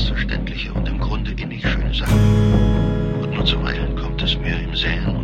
selbstverständliche und im Grunde innig schöne Sache. Und nur zuweilen kommt es mir im Säen